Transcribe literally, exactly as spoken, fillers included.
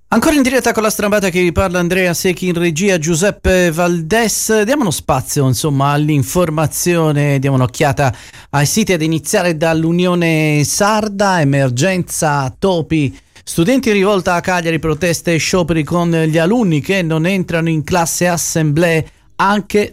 Ancora in diretta con la strambata che vi parla Andrea Secchi, in regia Giuseppe Valdes. Diamo uno spazio insomma all'informazione, diamo un'occhiata ai siti, ad iniziare dall'Unione Sarda. Emergenza topi, studenti in rivolta a Cagliari, proteste e scioperi con gli alunni che non entrano in classe, assemblee anche